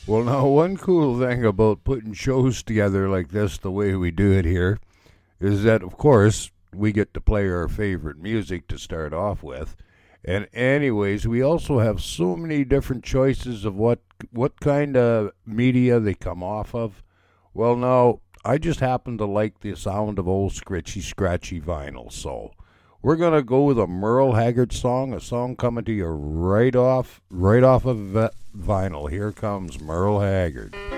Well, now, one cool thing about putting shows together like this, the way we do it here, is that, of course, we get to play our favorite music to start off with. And, anyways, we also have so many different choices of what kind of media they come off of. Well, now, I just happen to like the sound of old scratchy vinyl, so we're gonna go with a Merle Haggard song, a song coming to you right off of vinyl. Here comes Merle Haggard.